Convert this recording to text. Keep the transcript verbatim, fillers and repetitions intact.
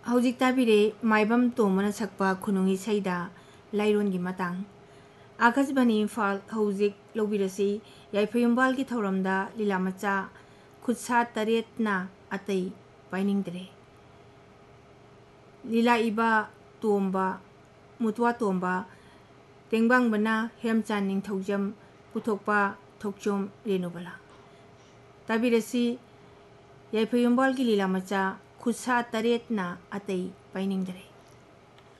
ꯍꯧꯖꯤꯛ ꯇꯥꯕꯤꯔꯦ ꯃꯥꯏꯕꯝ ꯇꯣꯝꯕꯅ ꯁꯛꯄ ꯈꯨꯅꯨꯡ ꯏꯁꯩꯗ ꯂꯩꯔꯣꯟꯒꯤ ꯃꯇꯥꯡ ꯑꯥꯀꯥꯁꯕꯥꯅꯤ ꯏꯝꯐꯥꯜ ꯍꯧꯖꯤꯛ ꯂꯧꯕꯤꯔꯁꯤ ꯌꯥꯏꯐ ꯊꯧꯔꯝꯗ ꯂꯤꯂꯥ ꯃꯆꯥ ꯈꯨꯠꯁꯥ ꯇꯔꯦꯠꯅ ꯑꯇꯩ ꯄꯥꯏꯅꯤꯡꯗ꯭ꯔꯦ ꯂꯤꯂꯥ ꯏꯕ ꯇꯣꯝꯕ ꯃꯨꯇ꯭ꯋꯥ ꯇꯣꯝꯕ ꯇꯦꯡꯕꯥꯡꯕꯅ ꯍꯦꯝꯆꯥꯟ ꯅꯤꯡꯊꯧꯖꯝ ꯄꯨꯊꯣꯛꯄ ꯊꯣꯛꯆꯣꯝ ꯔꯦꯅꯨꯕꯂꯥ ꯇꯥꯕꯤꯔꯁꯤ ꯌꯥꯏꯐ ꯂꯤꯂꯥ ꯃꯆꯥ ꯈꯨꯠꯁꯥ ꯇꯔꯦꯠꯅ ꯑꯇꯩ ꯄꯥꯏꯅꯤꯡꯗ꯭ꯔꯦ